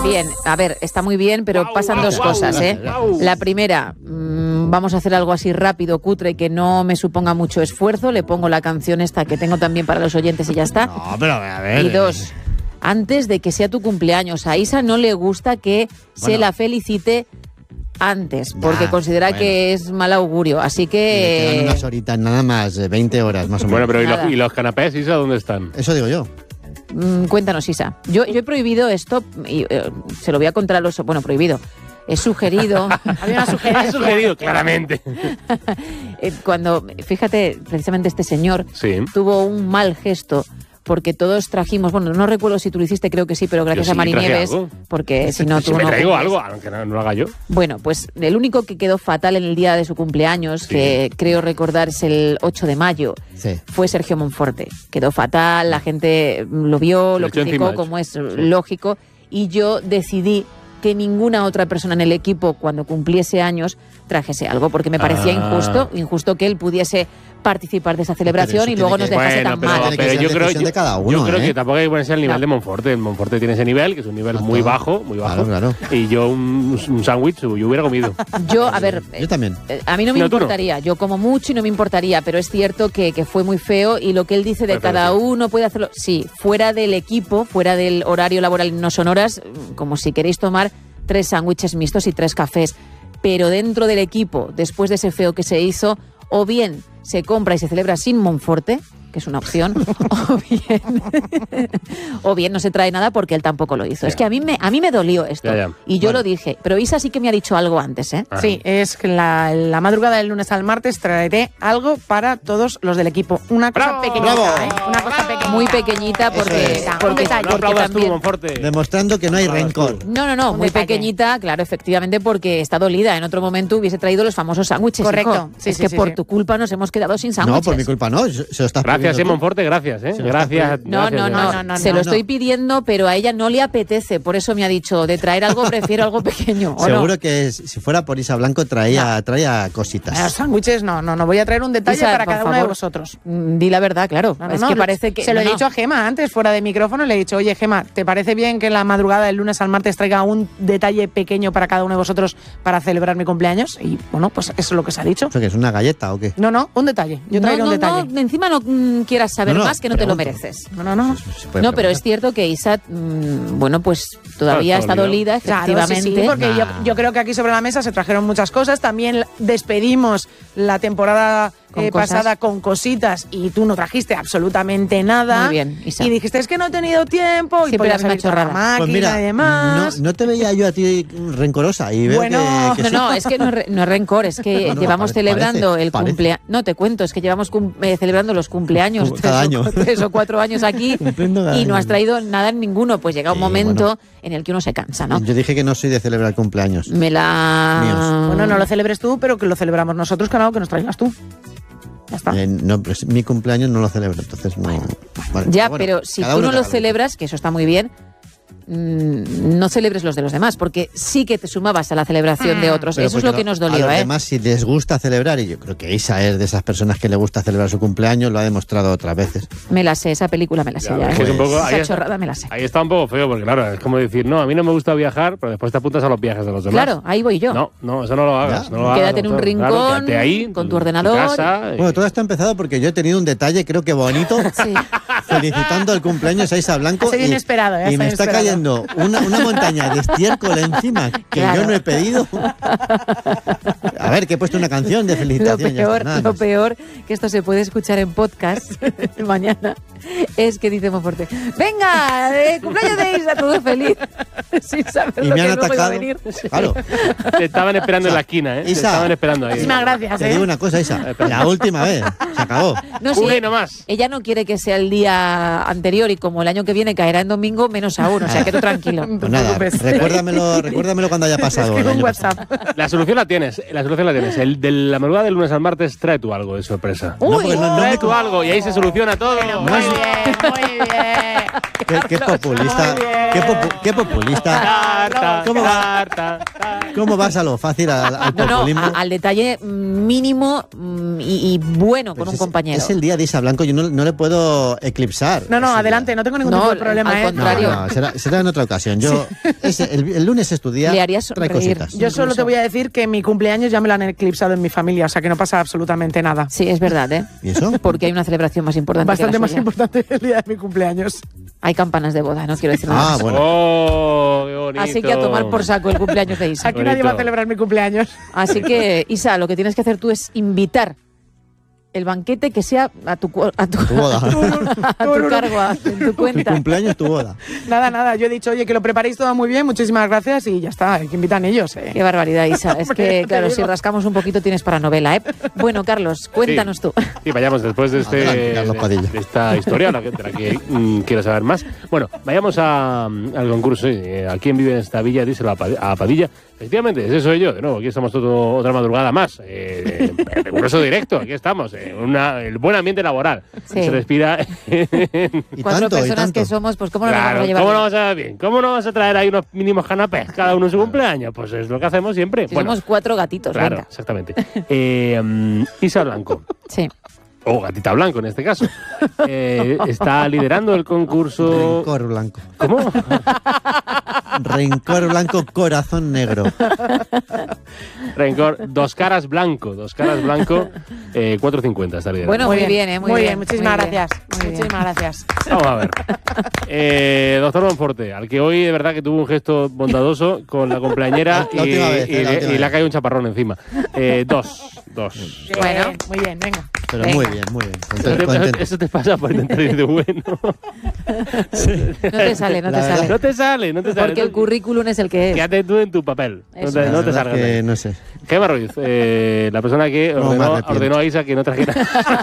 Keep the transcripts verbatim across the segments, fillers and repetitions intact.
Bien, a ver, está muy bien, pero Guau, pasan guau, dos guau, cosas, ¿eh? guau. La primera, mmm, vamos a hacer algo así rápido, cutre, que no me suponga mucho esfuerzo. Le pongo la canción esta que tengo también para los oyentes y ya está. No, pero a ver. Y dos, antes de que sea tu cumpleaños, a Isa no le gusta que se Bueno. la felicite antes, porque Ya, considera bueno. que es mal augurio. Así Le quedan que... unas horitas nada más, eh, veinte horas más o menos. Bueno, pero ¿y Nada. los, ¿y los canapés, Isa, dónde están? Eso digo yo. Mm, cuéntanos, Isa. Yo, yo he prohibido esto, y eh, se lo voy a contar a los... Bueno, prohibido. He sugerido... Había una Has sugerencia. sugerido, claramente. eh, cuando, fíjate, precisamente este señor Sí. tuvo un mal gesto porque todos trajimos, bueno, no recuerdo si tú lo hiciste, creo que sí, pero gracias Yo a sí, Mari traje Nieves, algo. porque si no Si tú me no traigo cumples. algo, aunque no, no lo haga yo. Bueno, pues el único que quedó fatal en el día de su cumpleaños, Sí. que creo recordar es el ocho de mayo, Sí. fue Sergio Monforte. Quedó fatal, la gente lo vio, Se lo le echó criticó, encima, como es lógico, y yo decidí que ninguna otra persona en el equipo, cuando cumpliese años, trajese algo, porque me parecía Ah. injusto, injusto que él pudiese participar de esa celebración eso y luego tiene nos que- dejase Bueno, tan pero, mal. Tiene que pero ser yo creo, decisión yo, de cada yo uno, creo ¿eh? que tampoco hay que ponerse al nivel No. de Monforte. El Monforte tiene ese nivel, que es un nivel Exacto. muy bajo, muy bajo. Claro, claro. Y yo un, un sándwich yo hubiera comido. Yo, a ver, Yo también. eh, a mí no me No, tú no. importaría, yo como mucho y no me importaría, pero es cierto que, que fue muy feo y lo que él dice de Fue feo, cada sí. uno puede hacerlo, sí, fuera del equipo, fuera del horario laboral, no son horas, mm, como si queréis tomar tres sándwiches mixtos y tres cafés, pero dentro del equipo, después de ese feo que se hizo, o bien se compra y se celebra sin Monforte, que es una opción, o bien, o bien no se trae nada porque él tampoco lo hizo. Ya. Es que a mí me, a mí me dolió esto, Ya, ya. y yo Bueno. lo dije, pero Isa sí que me ha dicho algo antes, ¿eh? Ah. Sí, es que la, la madrugada del lunes al martes traeré algo para todos los del equipo. Una cosa ¡Bravo! pequeñita, ¡Bravo! ¿eh? Una cosa pequeñita. Muy pequeñita porque, Eso es. porque, Un detalle. No porque aplaudas tú, también... Monforte. Demostrando que no hay Aplaudas tú. rencor. No, no, no, Un muy detalle. pequeñita, claro, efectivamente, porque está dolida. En otro momento hubiese traído los famosos sándwiches. Correcto. hijo. Sí, es sí, que sí, por sí. tu culpa nos hemos quedado sin No, sándwiches. por mi culpa no. Se se lo estás Gracias, pidiendo eh, tú. Monforte, gracias, eh. Se lo Gracias. No, gracias, no, no, gracias. no, no, se lo no. estoy pidiendo, pero a ella no le apetece. Por eso me ha dicho, de traer algo prefiero algo pequeño. ¿o Seguro no? que es- si fuera por Isa Blanco traía, traía cositas. Los sándwiches, no, no, no. Voy a traer un detalle Isa, para por cada uno de favor. vosotros. Mm, Di la verdad, claro. No, no, es no, que lo- parece que... Se lo he no, dicho no. a Gema antes, fuera de micrófono, le he dicho, oye, Gema, ¿te parece bien que en la madrugada del lunes al martes traiga un detalle pequeño para cada uno de vosotros para celebrar mi cumpleaños? Y bueno, pues eso es lo que se ha dicho. ¿Eso qué es, una galleta o qué? No, no, un detalle. Yo No, traeré no, un detalle. no, encima no mm, quieras saber No, no, más que no te lo pregunto. mereces. No, no, no. Se puede No, pero preguntar. es cierto que Isa, mm, bueno, pues todavía Está está dolida. dolida, Claro, efectivamente. sí, sí, porque Nah. yo, yo creo que aquí sobre la mesa se trajeron muchas cosas. También despedimos la temporada Con eh, cosas. pasada con cositas y tú no trajiste absolutamente nada. Muy bien, Isa. Y dijiste, es que no he tenido tiempo. Siempre y podías haces una haber ido a la chorrada. máquina Pues mira, y no, demás. no te veía yo a ti rencorosa y veo Bueno, que, No, que sí. no, es que no es, re- no es rencor, es que No, no, llevamos parece, celebrando parece, el parece. cumpleaños. No, te cuento, es que llevamos cum- eh, celebrando los cumpleaños Como tres cada o, año. tres o cuatro años aquí Cumpliendo cada y no año. has traído nada en ninguno. Pues llega un Sí, momento bueno. en el que uno se cansa, ¿no? Yo dije que no soy de celebrar cumpleaños. Me la... Míos. Bueno, no lo celebres tú, pero que lo celebramos nosotros, que no, que nos traigas tú. Ya está. Eh, no, pues mi cumpleaños no lo celebro, entonces no. Vale, Ya, bueno, pero si cada tú uno no que lo haga que celebras, que eso está muy bien, mm, no celebres los de los demás, porque sí que te sumabas a la celebración de otros. Pero Eso es porque lo que no- nos a dolió, los ¿eh? demás, si les gusta celebrar, y yo creo que Isa es de esas personas que le gusta celebrar su cumpleaños, lo ha demostrado otras veces. Me la sé, esa película me la sé Ya, ya. es ¿eh? que es un poco- Esa ahí está- chorrada me la sé. Ahí está un poco feo, porque claro, es como decir, no, a mí no me gusta viajar, pero después te apuntas a los viajes de los demás. Claro, ahí voy yo. No, no, eso no lo hagas. Ya. No lo hagas, Quédate en un Gonzalo. rincón, Claro, quédate ahí, con tu en ordenador. casa, y- Bueno, todo esto ha empezado porque yo he tenido un detalle, creo que bonito, Sí. felicitando el cumpleaños a Isa Blanco. Ha sido y, inesperado, ¿eh? Ha y me sido está inesperado. cayendo una, una montaña de estiércol encima que Claro. yo no he pedido. A ver, que he puesto una canción de Lo felicitación. ya está, peor, nada lo más. peor, que esto se puede escuchar en podcast mañana, es que dice Monforte, venga, eh, cumpleaños de Isa, todo feliz, sin saber Y lo me que han luego iba a atacado. venir. Claro. Te estaban esperando en la esquina, ¿eh? Te Isa. estaban esperando ahí. Muchísimas gracias, Te ¿eh? digo una cosa, Isa. La última vez. Se acabó. No, sí, Una y no más. ella no quiere que sea el día anterior y como el año que viene caerá en domingo, menos aún, o sea que tú tranquilo. No te Pues nada, preocupes. recuérdamelo, recuérdamelo cuando haya pasado. el Escribe un año WhatsApp. La solución la tienes, la solución la tienes. El de la madrugada del lunes al martes, trae tú algo de sorpresa. No, porque no- no trae me tú com- algo y ahí se soluciona todo. Muy bien, muy bien. Qué, qué populista, Muy bien. qué, popu- qué populista va? Tarta, ¿Cómo va? tarta, tarta. ¿Cómo vas a lo fácil, al, al No, no, populismo? a- al detalle mínimo mm, y, y bueno con Pues un es, compañero. es el día de Isa Blanco, yo no, no le puedo eclipsar. No, no, ese adelante, día. no tengo ningún No, tipo de problema, al ¿eh? No, contrario. no, será, será en otra ocasión. Yo, ese- el, el lunes es tu día, Le haría trae sonreír. cositas. Yo solo Incluso. te voy a decir que mi cumpleaños ya me lo han eclipsado en mi familia, o sea que no pasa absolutamente nada. Sí, es verdad, ¿eh? ¿Y eso? Porque hay una celebración más importante Bastante que la más suya. importante el día de mi cumpleaños. Hay campanas de boda, no quiero decir nada Ah, más. bueno. Oh, qué bonito. Así que a tomar por saco el cumpleaños de Isa. Aquí Bonito. nadie va a celebrar mi cumpleaños. Así que, Isa, lo que tienes que hacer tú es invitar el banquete que sea a tu, cu- a tu, Tu boda. a tu cargo, a- en tu Mi cuenta. cumpleaños, tu boda. Nada, nada, yo he dicho, oye, que lo preparéis todo muy bien, muchísimas gracias y ya está, hay que invitan ellos, ¿eh? Qué barbaridad, Isa. Es Hombre, que, te claro, digo. si rascamos un poquito tienes para novela, ¿eh? Bueno, Carlos, cuéntanos tú. Sí, vayamos después de, este, Adelante, Carlos de, Padilla. de esta historia, la que- de la que mm, quiero saber más. Bueno, vayamos a, al concurso. Eh, ¿A quién vive en esta villa? Díselo a, Pad- a Padilla. Efectivamente, ese soy yo. De nuevo, aquí estamos todo, otra madrugada más. Eh, el concurso directo, aquí estamos. Eh, una, el buen ambiente laboral. Sí. Se respira. Y Cuatro tanto, y personas tanto. que somos, pues ¿cómo no nos Claro, vamos a llevar ¿cómo bien? no vas a bien? ¿Cómo no vas a traer ahí unos mínimos canapés cada uno en su cumpleaños? Pues es lo que hacemos siempre. Si Bueno, somos cuatro gatitos, claro, venga. exactamente. Eh, mm, Isa Blanco. Sí. O Gatita Blanco en este caso. Eh, está liderando el concurso. Rencor blanco. ¿Cómo? Rencor blanco, corazón negro. Rencor, dos caras blanco. Dos caras blanco, eh, cuatro cincuenta está liderando. Bueno, muy bien, ¿eh? Muy, Muy bien, bien, muchísimas muy bien, gracias. muy bien. Muchísimas gracias. Vamos a ver. Eh, doctor Monforte, al que hoy de verdad que tuvo un gesto bondadoso con la compañera La y, última vez, y eh, la le, última y le ha vez. caído un chaparrón encima. Eh, dos. Dos. Bien, Bueno. muy bien, venga. Pero Venga. muy bien, muy bien. Eso Contento, te, contento. eso te pasa por intentar ir de bueno. No te sale, no La te verdad- sale. No te sale, no te sale. Porque el currículum es el que es. Quédate tú en tu papel. No Eso te, es. no La te verdad salgas de que ahí. no sé. Gemma Ruiz, eh, la persona que No me ordenó, arrepiento. ordenó a Isa que no trajera.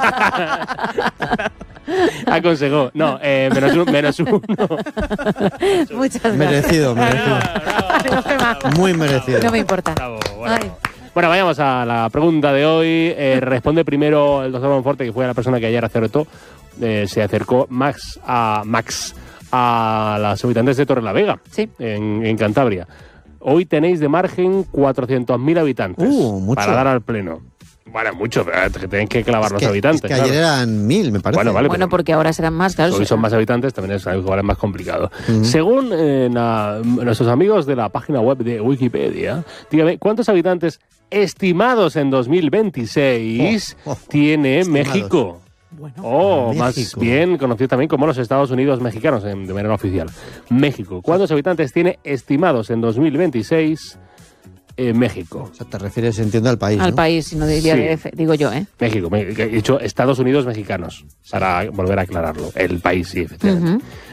Aconsejó. No, eh, menos, un- menos uno. Muchas gracias. Merecido, merecido. Adiós, Gemma. Muy merecido. No me importa. Bravo, bueno. Ay. Bueno, vayamos a la pregunta de hoy. Eh, responde primero el doctor Monforte, que fue la persona que ayer acertó. Eh, se acercó Max a Max a los habitantes de Torrelavega, Sí. en, en Cantabria. Hoy tenéis de margen cuatrocientos mil habitantes Uh, mucho. para dar al pleno. Bueno, mucho, pero es que tenéis que clavar Es los que, habitantes. es que claro. ayer eran mil, me parece. Bueno, vale. Bueno, pero- porque ahora serán más, claro. Hoy será- son más habitantes, también es algo igual es más complicado. Ujú. Según eh, la- nuestros amigos de la página web de Wikipedia, dígame, ¿cuántos habitantes estimados en dos mil veintiséis Oh, oh, tiene estimados. México? Bueno, O más México. bien conocido también como los Estados Unidos mexicanos, en- de manera oficial. México. ¿Cuántos habitantes tiene estimados en dos mil veintiséis eh, México? O sea, te refieres, entiendo, al país, Al ¿no? país, si no diría Sí. D F, digo yo, ¿eh? México, me- he dicho Estados Unidos mexicanos, para volver a aclararlo. El país, sí, efectivamente. Ujú.